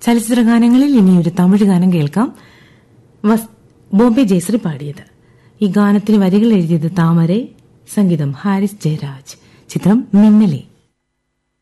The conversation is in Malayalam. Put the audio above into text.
ചലച്ചിത്ര ഗാനങ്ങളിൽ ഇനിയൊരു തമിഴ് ഗാനം കേൾക്കാം. ബോംബെ ജയശ്രീ പാടിയത്. ഈ ഗാനത്തിന് വരികൾ എഴുതിയത് താമരൈ, സംഗീതം ഹാരിസ് ജയരാജ്. ചിത്രം മിന്നലേ.